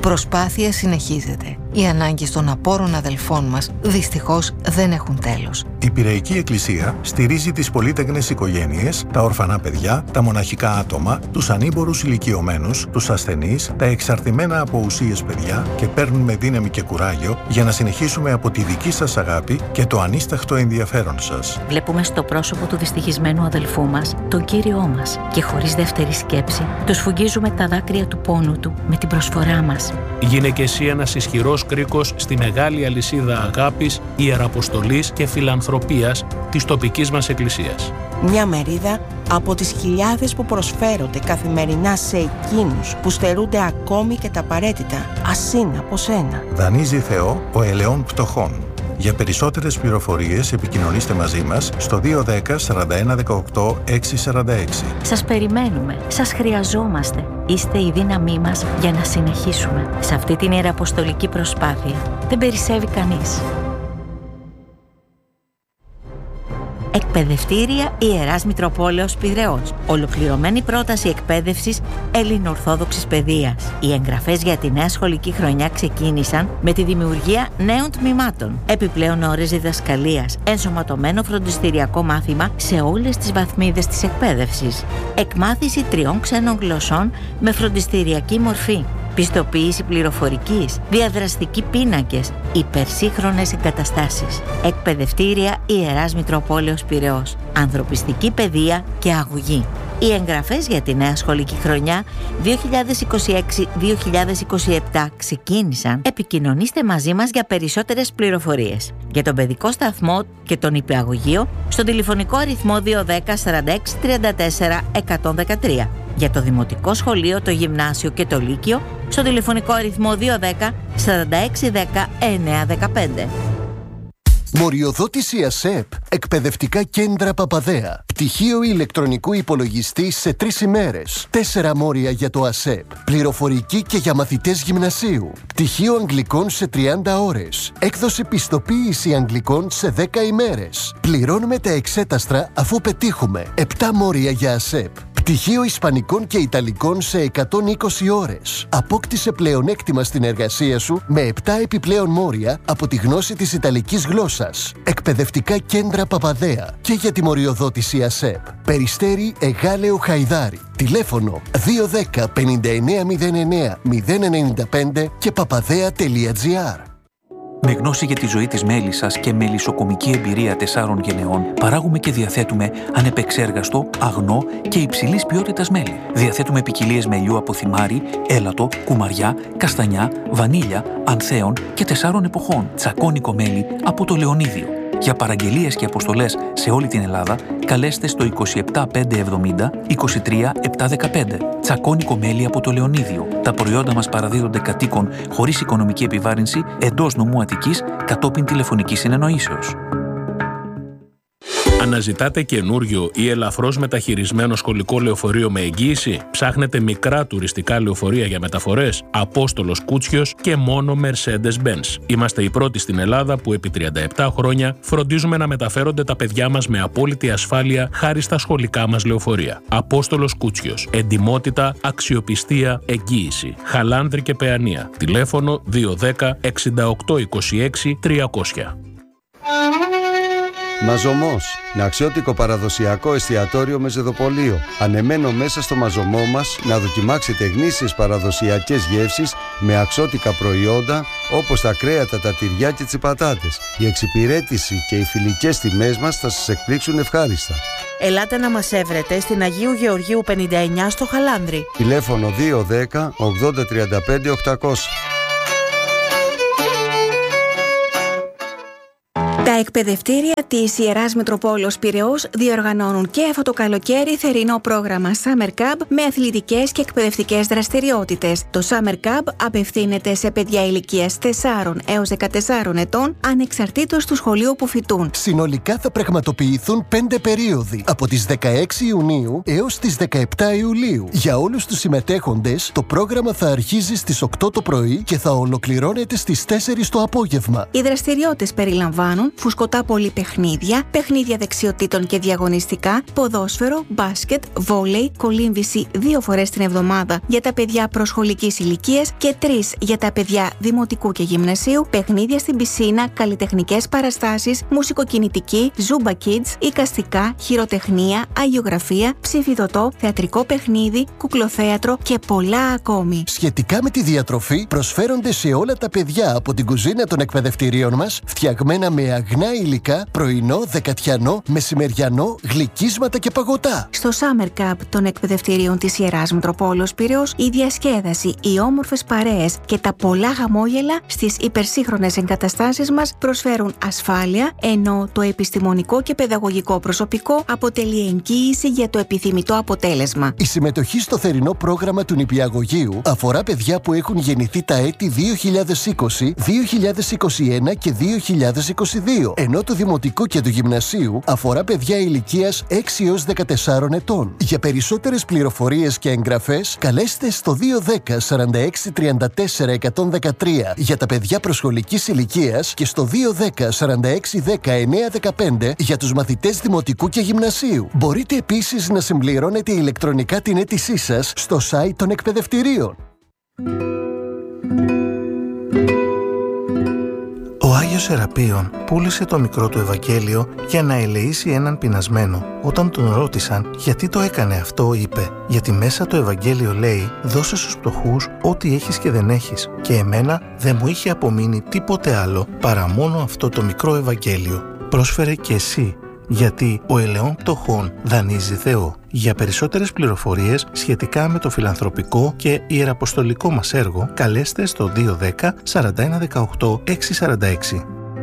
προσπάθεια συνεχίζεται. Οι ανάγκες των απόρων αδελφών μας δυστυχώς δεν έχουν τέλος. Η Πειραϊκή Εκκλησία στηρίζει τις πολύτεκνες οικογένειες, τα ορφανά παιδιά, τα μοναχικά άτομα, τους ανήμπορους ηλικιωμένους, τους ασθενείς, τα εξαρτημένα από ουσίες παιδιά και παίρνουμε δύναμη και κουράγιο για να συνεχίσουμε από τη δική σας αγάπη και το ανίσταχτο ενδιαφέρον σας. Βλέπουμε στο πρόσωπο του δυστυχισμένου αδελφού μας τον Κύριό μας και χωρίς δεύτερη σκέψη του σφουγγίζουμε τα δάκρυα του πόνου του με την προσφορά μας. Γίνε και εσύ ένας ισχυρός κρίκος στη μεγάλη αλυσίδα αγάπης, ιεραποστολής και φιλανθρωπίας της τοπικής μας εκκλησίας. Μια μερίδα από τις χιλιάδες που προσφέρονται καθημερινά σε εκείνους που στερούνται ακόμη και τα απαραίτητα, ασύν από σένα. Δανείζει Θεό ο ελαιών πτωχών. Για περισσότερες πληροφορίες επικοινωνήστε μαζί μας στο 210 41 18 646. Σας περιμένουμε, σας χρειαζόμαστε. Είστε η δύναμή μας για να συνεχίσουμε. Σε αυτή την ιεραποστολική προσπάθεια δεν περισσεύει κανείς. Εκπαιδευτήρια Ιεράς Μητροπόλεως Πειραιώς. Ολοκληρωμένη πρόταση εκπαίδευσης ελληνοορθόδοξης παιδείας. Οι εγγραφές για τη νέα σχολική χρονιά ξεκίνησαν με τη δημιουργία νέων τμήματων. Επιπλέον ώρες διδασκαλίας, ενσωματωμένο φροντιστηριακό μάθημα σε όλες τις βαθμίδες της εκπαίδευσης. Εκμάθηση 3 ξένων γλωσσών με φροντιστηριακή μορφή. Πιστοποίηση πληροφορικής, διαδραστικοί πίνακες, υπερσύγχρονες εγκαταστάσεις. Εκπαιδευτήρια Ιεράς Μητροπόλεως Πειραιώς. Ανθρωπιστική παιδεία και αγωγή. Οι εγγραφές για τη νέα σχολική χρονιά 2026-2027 ξεκίνησαν. Επικοινωνήστε μαζί μας για περισσότερες πληροφορίες. Για τον παιδικό σταθμό και τον υπηαγωγείο στον τηλεφωνικό αριθμό 210 46 34 113. Για το Δημοτικό Σχολείο, το Γυμνάσιο και το Λύκειο στο τηλεφωνικό αριθμό 210 46 10 915. Μοριοδότηση ΑΣΕΠ. Εκπαιδευτικά κέντρα Παπαδέα. Πτυχίο ηλεκτρονικού υπολογιστή σε 3 ημέρες. 4 μόρια για το ΑΣΕΠ. Πληροφορική και για μαθητές γυμνασίου. Πτυχίο αγγλικών σε 30 ώρες. Έκδοση πιστοποίηση αγγλικών σε 10 ημέρες. Πληρώνουμε τα εξέταστρα αφού πετύχουμε. 7 μόρια για ΑΣΕΠ. Πτυχίο Ισπανικών και Ιταλικών σε 120 ώρες. Απόκτησε πλεονέκτημα στην εργασία σου με 7 επιπλέον μόρια από τη γνώση της Ιταλικής γλώσσας. Εκπαιδευτικά κέντρα Παπαδέα και για τη μοριοδότηση ΑΣΕΠ. Περιστέρι Εγάλεο Χαϊδάρι. Τηλέφωνο 210 5909 095 και papadea.gr. Με γνώση για τη ζωή της μέλισσας και μελισσοκομική εμπειρία 4 γενεών, παράγουμε και διαθέτουμε ανεπεξέργαστο, αγνό και υψηλής ποιότητας μέλι. Διαθέτουμε ποικιλίες μελιού από θυμάρι, έλατο, κουμαριά, καστανιά, βανίλια, ανθέων και 4 εποχών. Τσακώνικο μέλι από το Λεωνίδιο. Για παραγγελίες και αποστολές σε όλη την Ελλάδα, καλέστε στο 27 570 23 715. Τσακώνικο μέλι από το Λεωνίδιο. Τα προϊόντα μας παραδίδονται κατοίκων χωρίς οικονομική επιβάρυνση εντός νομού Αττικής κατόπιν τηλεφωνικής συνεννοήσεως. Αναζητάτε καινούριο ή ελαφρώς μεταχειρισμένο σχολικό λεωφορείο με εγγύηση? Ψάχνετε μικρά τουριστικά λεωφορεία για μεταφορές? Απόστολος Κούτσιος και μόνο Mercedes-Benz. Είμαστε οι πρώτοι στην Ελλάδα που επί 37 χρόνια φροντίζουμε να μεταφέρονται τα παιδιά μας με απόλυτη ασφάλεια χάρη στα σχολικά μας λεωφορεία. Απόστολος Κούτσιος. Εντιμότητα, αξιοπιστία, εγγύηση. Χαλάνδρη και Παιανία. Τηλέφωνο 210 68 26 300. Μαζωμός, ναξιώτικο παραδοσιακό εστιατόριο με ζεδοπολείο. Ανεμένο μέσα στο μαζωμό μας να δοκιμάξετε γνήσιες παραδοσιακές γεύσεις με αξιώτικα προϊόντα όπως τα κρέατα, τα τυριά και τις πατάτες. Η εξυπηρέτηση και οι φιλικές τιμές μας θα σας εκπλήξουν ευχάριστα. Ελάτε να μας έβρετε στην Αγίου Γεωργίου 59 στο Χαλάνδρι. Τηλέφωνο 210 80 35 800. Τα εκπαιδευτήρια της Ιεράς Μητροπόλεως Πειραιώς διοργανώνουν και αυτό το καλοκαίρι θερινό πρόγραμμα Summer Camp με αθλητικές και εκπαιδευτικές δραστηριότητες. Το Summer Camp απευθύνεται σε παιδιά ηλικίας 4 έως 14 ετών, ανεξαρτήτως του σχολείου που φοιτούν. Συνολικά θα πραγματοποιηθούν 5 περίοδοι, από τις 16 Ιουνίου έως τις 17 Ιουλίου. Για όλους τους συμμετέχοντες, το πρόγραμμα θα αρχίζει στις 8 το πρωί και θα ολοκληρώνεται στις 4 το απόγευμα. Οι δραστηριότητες περιλαμβάνουν φουσκωτά πολυπαιχνίδια, παιχνίδια δεξιοτήτων και διαγωνιστικά, ποδόσφαιρο, μπάσκετ, βόλεϊ, κολύμβηση 2 φορές την εβδομάδα για τα παιδιά προσχολικής ηλικίας και 3 για τα παιδιά δημοτικού και γυμνασίου, παιχνίδια στην πισίνα, καλλιτεχνικές παραστάσεις, μουσικοκινητική, Zumba Kids, εικαστικά, χειροτεχνία, αγιογραφία, ψηφιδωτό, θεατρικό παιχνίδι, κουκλοθέατρο και πολλά ακόμη. Σχετικά με τη διατροφή, προσφέρονται σε όλα τα παιδιά από την κουζίνα των εκπαιδευτηρίων μας, φτιαγμένα με αγνά υλικά, πρωινό, δεκατιανό, μεσημεριανό, γλυκίσματα και παγωτά. Στο Summer Cup των εκπαιδευτηρίων της Ιεράς Μητροπόλεως Πειραιώς, η διασκέδαση, οι όμορφες παρέες και τα πολλά χαμόγελα στις υπερσύγχρονες εγκαταστάσεις μας προσφέρουν ασφάλεια, ενώ το επιστημονικό και παιδαγωγικό προσωπικό αποτελεί εγγύηση για το επιθυμητό αποτέλεσμα. Η συμμετοχή στο θερινό πρόγραμμα του νηπιαγωγείου αφορά παιδιά που έχουν γεννηθεί τα έτη 2020, 2021 και 2022, ενώ το δημοτικό και του γυμνασίου αφορά παιδιά ηλικίας 6 έως 14 ετών. Για περισσότερες πληροφορίες και εγγραφές, καλέστε στο 210 46 34 113 για τα παιδιά προσχολικής ηλικίας και στο 210 46 19 15 για τους μαθητές δημοτικού και γυμνασίου. Μπορείτε επίσης να συμπληρώνετε ηλεκτρονικά την αίτησή σας στο site των εκπαιδευτηρίων. Ο Άγιος Σεραπείων πούλησε το μικρό του Ευαγγέλιο για να ελεήσει έναν πεινασμένο. Όταν τον ρώτησαν γιατί το έκανε αυτό, είπε: «Γιατί μέσα το Ευαγγέλιο λέει, δώσε στους φτωχούς ό,τι έχεις και δεν έχεις. Και εμένα δεν μου είχε απομείνει τίποτε άλλο παρά μόνο αυτό το μικρό Ευαγγέλιο. Πρόσφερε και εσύ, γιατί ο ελαιών πτωχών δανείζει Θεό». Για περισσότερες πληροφορίες σχετικά με το φιλανθρωπικό και ιεραποστολικό μας έργο, καλέστε στο 210 41 18 646.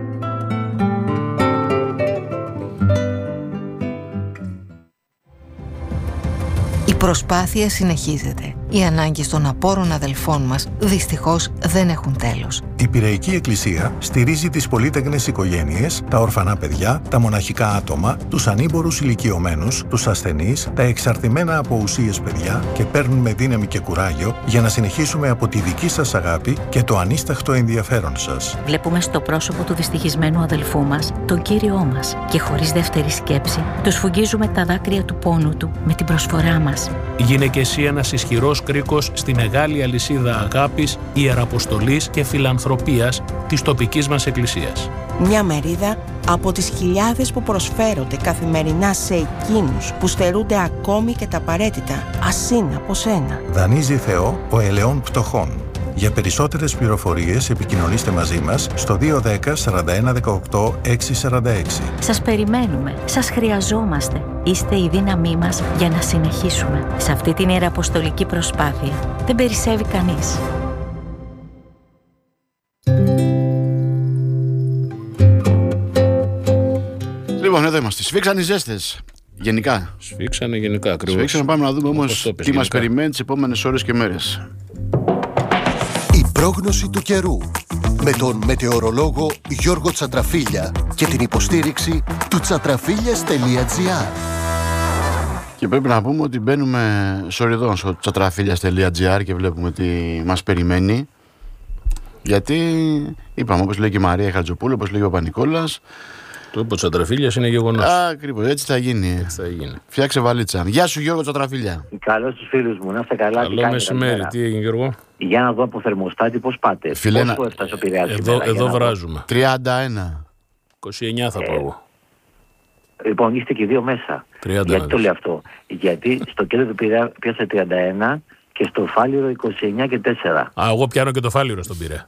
Η προσπάθεια συνεχίζεται. Οι ανάγκες των απόρων αδελφών μας δυστυχώς δεν έχουν τέλος. Η Πειραϊκή Εκκλησία στηρίζει τις πολύτεκνες οικογένειες, τα ορφανά παιδιά, τα μοναχικά άτομα, τους ανήμπορους ηλικιωμένους, τους ασθενείς, τα εξαρτημένα από ουσίες παιδιά και παίρνουμε δύναμη και κουράγιο για να συνεχίσουμε από τη δική σας αγάπη και το ανίσταχτο ενδιαφέρον σας. Βλέπουμε στο πρόσωπο του δυστυχισμένου αδελφού μας τον Κύριό μας και χωρίς δεύτερη σκέψη του σφουγγίζουμε τα δάκρυα του πόνου του με την προσφορά μας. Γίνε και εσύ ένας ισχυρός κρίκος στη μεγάλη αλυσίδα αγάπης, ιεραποστολής και φιλανθρωπίας της τοπικής μας εκκλησίας. Μια μερίδα από τις χιλιάδες που προσφέρονται καθημερινά σε εκείνους που στερούνται ακόμη και τα απαραίτητα, ας είναι από σένα. Δανείζει Θεό ο ελαιών πτωχών. Για περισσότερες πληροφορίες επικοινωνήστε μαζί μας στο 210 41 18 646. Σας περιμένουμε, σας χρειαζόμαστε. Είστε η δύναμή μας για να συνεχίσουμε. Σε αυτή την ιεραποστολική προσπάθεια δεν περισσεύει κανείς. Λοιπόν, εδώ είμαστε. Σφίξαν οι ζέστες. Γενικά. Σφίξανε γενικά, ακριβώς. Σφίξανε, πάμε να δούμε όμως τι μας περιμένει τις επόμενες ώρες και μέρες. Η πρόγνωση του καιρού με τον μετεωρολόγο Γιώργο Τσατραφίλια και την υποστήριξη του τσατραφίλιας.gr. Και πρέπει να πούμε ότι μπαίνουμε σοριδών στο τσατραφίλιας.gr και βλέπουμε τι μας περιμένει. Γιατί είπαμε, όπως λέει και η Μαρία Χατζοπούλου, όπως λέει ο Παπα-Νικόλας, το είπε ο Τσατραφίλιας είναι γεγονός. Ακριβώς, έτσι θα γίνει. Έτσι θα γίνει. Φτιάξε βαλίτσα. Γεια σου Γιώργο Τσατραφίλια. Καλώς τους φίλους μου, να είστε καλά. Καλό μεσημέρι, τι έγινε Γιώργο? Για να δω από θερμοστάτι πώς πάτε. Φιλένα, πώς έφτασε ο Πειραιάς εδώ βράζουμε. 31. 29 θα πω εγώ. Λοιπόν, είστε και δύο μέσα. 30. Γιατί το λέω αυτό? Γιατί στο κέντρο του Πειραιά πιάσε 31 και στο Φάληρο 29 και 4. Α, εγώ πιάνω και το Φάληρο στον Πειραιά.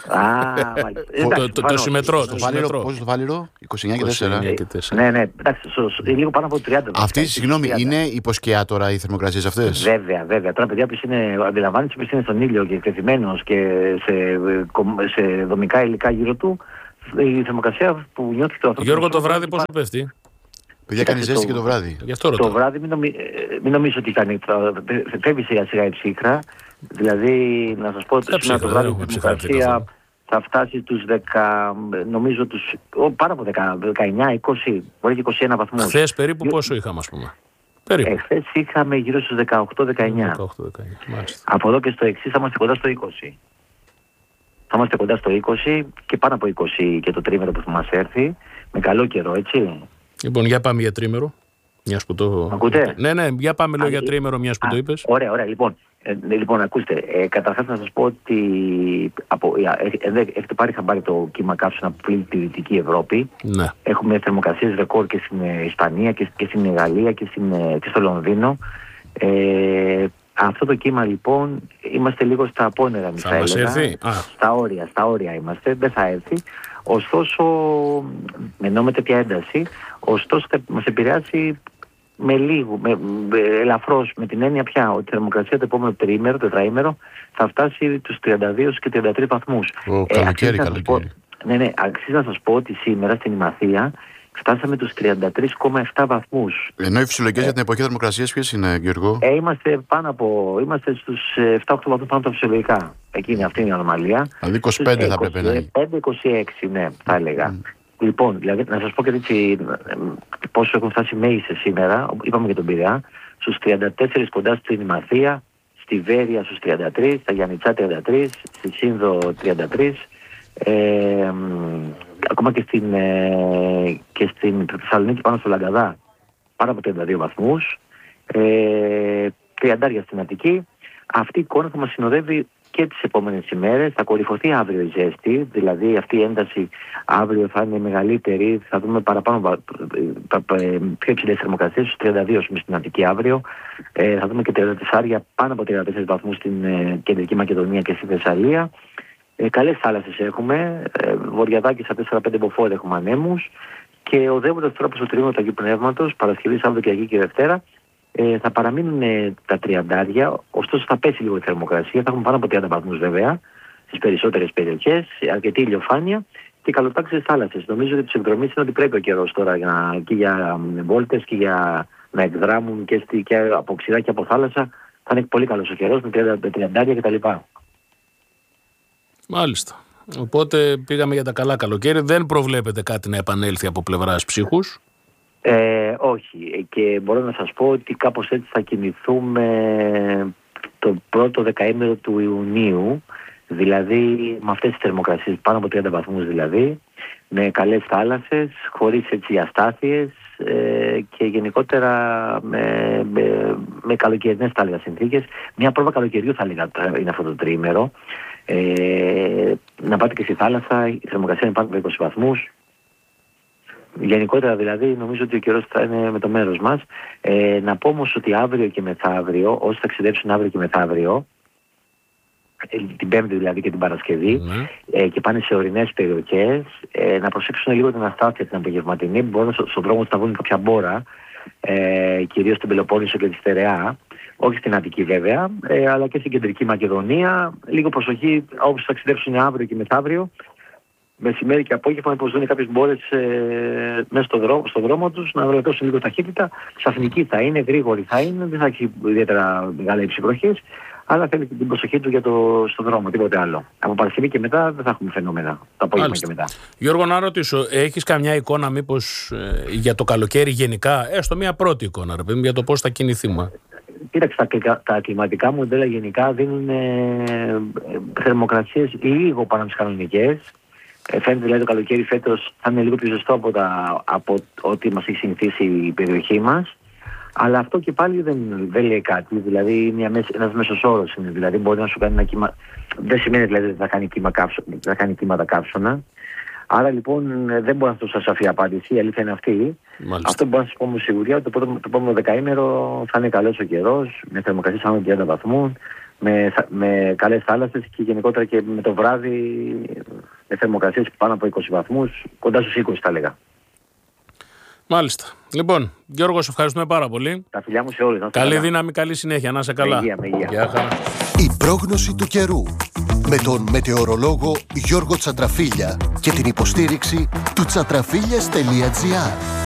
Το συμμετρώ. Το Φάληρο, πόσο το Φάληρο? 29 και 4. Ναι, εντάξει, λίγο πάνω από 30. Αυτή, συγγνώμη, είναι υποσκιά τώρα οι θερμοκρασίες αυτές? Βέβαια. Τώρα παιδιά που αντιλαμβάνεσαι που είναι στον ήλιο και εκτεθειμένος και σε δομικά υλικά γύρω του, η θερμοκρασία που νιώθει το άνθρωπο. Γιώργο, το βράδυ πόσο πέφτει? Παιδιά, κάνει ζέστη και το βράδυ. Το βράδυ μην νομίζω ότι κάνει. Φεύγει σιγά-σιγά η ψύχρα. Δηλαδή, να σας πω ότι σήμερα το βράδυ η θερμοκρασία θα φτάσει τους 10, νομίζω πάνω από 19, 20, μπορεί και 21 βαθμούς. Χθες περίπου πόσο είχαμε, ας πούμε? Χθες είχαμε γύρω στους 18-19. Από εδώ και στο εξής θα είμαστε κοντά στο 20. θα είμαστε κοντά στο 20 και πάνω από 20 και το τρίμερο που θα μας έρθει, με καλό καιρό, έτσι. Λοιπόν, για πάμε για τρίμερο. Μιας που το... Ακούτε? Ναι, για πάμε λέω για τρίμερο, μιας που το είπες. Ωραία, λοιπόν, ακούστε, καταρχάς να σας πω ότι έχετε πάρει χαμπάρι το κύμα καύσωνα που πλήττει τη Δυτική Ευρώπη. Ναι. Έχουμε θερμοκρασίες ρεκόρ και στην Ισπανία και στην Γαλλία και στο Λονδίνο. Αυτό το κύμα λοιπόν είμαστε λίγο στα απόνερα, θα μας έρθει. Στα όρια είμαστε, δεν θα έρθει. Ωστόσο, ενώ με τέτοια ένταση, ωστόσο θα μας επηρεάσει ελαφρώς, με την έννοια πια ότι η θερμοκρασία το επόμενο τετραήμερο θα φτάσει τους 32 και 33 βαθμούς. Καλοκαίρι. Ναι, αξίζει να σας πω ότι σήμερα στην Ημαθία φτάσαμε τους 33,7 βαθμούς. Ενώ οι φυσιολογικές για την εποχή θερμοκρασίας ποιες είναι, Γιώργο? Είμαστε στους 7-8 βαθμούς πάνω από τα φυσιολογικά. Αυτή είναι η ανομαλία. Δηλαδή 25 θα πρέπει να είναι. 5-26, ναι, θα έλεγα. Λοιπόν, δηλαδή, να σας πω και έτσι πόσο έχουν φτάσει μέησες σήμερα, είπαμε για τον Πειραιά, στους 34 κοντά στην Ημαθία, στη Βέρεια στους 33, στα Γιαννιτσά 33, στη Σύνδο 33, ακόμα και στην Θεσσαλονίκη πάνω στο Λαγκαδά πάνω από 32 βαθμούς, 30 στην Αττική. Αυτή η εικόνα θα μας συνοδεύει και τις επόμενες ημέρες. Θα κορυφωθεί αύριο η ζέστη, δηλαδή αυτή η ένταση αύριο θα είναι μεγαλύτερη. Θα δούμε παραπάνω πιο υψηλές θερμοκρασίες, στους 32 στην Αττική αύριο. Θα δούμε και 34 πάνω από 34 βαθμούς στην Κεντρική Μακεδονία και στη Θεσσαλία. Καλές θάλασσες έχουμε, Βορειαδάκι στα 4-5 μποφόρ έχουμε ανέμους και οδεύοντας τώρα προς το τρίμηνο του Αγίου Πνεύματος, Παρασκευή, Σάββατο, Κυριακή και Δευτέρα, θα παραμείνουν τα 30, ωστόσο θα πέσει λίγο η θερμοκρασία, θα έχουμε πάνω από 30 βαθμούς βέβαια στις περισσότερες περιοχές, αρκετή ηλιοφάνεια και καλοτάξιες θάλασσες. Νομίζω ότι τους εκδρομείς είναι ότι πρέπει ο καιρός τώρα και για βόλτες και για να εκδράμουν και από ξηρά και από θάλασσα. Θα είναι πολύ καλός ο καιρός με 30 κτλ. Μάλιστα. Οπότε πήγαμε για τα καλά καλοκαίρι. Δεν προβλέπετε κάτι να επανέλθει από πλευράς ψύχους? Όχι. Και μπορώ να σας πω ότι κάπως έτσι θα κινηθούμε το πρώτο δεκαήμερο του Ιουνίου. Δηλαδή με αυτές τις θερμοκρασίες πάνω από 30 βαθμούς δηλαδή, με καλές θάλασσες, χωρίς έτσι αστάθειες και γενικότερα με καλοκαιρινές θα έλεγα συνθήκες. Μια πρόβα καλοκαιριού θα έλεγα είναι αυτό το τριήμερο. Να πάτε και στη θάλασσα, η θερμοκρασία είναι πάνω από 20 βαθμούς. Γενικότερα δηλαδή νομίζω ότι ο καιρός θα είναι με το μέρος μας. Να πω όμως ότι αύριο και μεθαύριο, όσοι ταξιδέψουν αύριο και μεθαύριο, την Πέμπτη δηλαδή και την Παρασκευή, και πάνε σε ορεινές περιοχές, να προσέξουν λίγο την αστάθεια την απογευματινή. Μπορεί στον δρόμο να βγουν κάποια μπόρα, κυρίως στην Πελοπόννησο και τη Στερεά, όχι στην Αττική βέβαια, αλλά και στην Κεντρική Μακεδονία. Λίγο προσοχή όπως ταξιδέψουν αύριο και μεθαύριο, μεσημέρι και απόγευμα, όπως δουν κάποιες μπόρες μέσα στον δρόμο τους, να βελτιώσουν λίγο ταχύτητα. Ξαφνική θα είναι, γρήγορη θα είναι, δεν θα έχει ιδιαίτερα μεγάλη ύψη βροχής, αλλά θέλει την προσοχή του στον δρόμο, τίποτε άλλο. Από Παρασκευή και μετά δεν θα έχουμε φαινόμενα, το απόγευμα και μετά. Γιώργο, να ρωτήσω, έχεις καμιά εικόνα μήπως για το καλοκαίρι γενικά, έστω μια πρώτη εικόνα, για το πώς θα κινηθούμε? Κοίταξε, τα κλιματικά μοντέλα γενικά δίνουν θερμοκρασίες λίγο πάνω από τις κανονικές. Φαίνεται δηλαδή το καλοκαίρι φέτος θα είναι λίγο πιο ζεστό από ό,τι μας έχει συνηθίσει η περιοχή μας. Αλλά αυτό και πάλι δεν λέει κάτι. Δηλαδή ένας μέσος όρος είναι. Δηλαδή μπορεί να σου κάνει ένα κύμα. Δεν σημαίνει δηλαδή ότι θα κάνει κύματα καύσωνα. Άρα λοιπόν δεν μπορώ να το σας αφήσω απάντηση. Η αλήθεια είναι αυτή. Μάλιστα. Αυτό μπορώ να σας πω με σιγουριά ότι το επόμενο δεκαήμερο θα είναι καλός ο καιρός, με θερμοκρασίες άνω των 30 βαθμούς, με καλές θάλασσες και γενικότερα και με το βράδυ με θερμοκρασίες πάνω από 20 βαθμούς, κοντά στους 20 θα έλεγα. Μάλιστα. Λοιπόν, Γιώργο, σε ευχαριστούμε πάρα πολύ. Τα φιλιά μου σε όλους. Καλή δύναμη, καλή συνέχεια. Να είσαι καλά. Με υγεία. Η πρόγνωση του καιρού με τον μετεωρολόγο Γιώργο Τσατραφίλια και την υποστήριξη του Τσατραφίλιας.gr.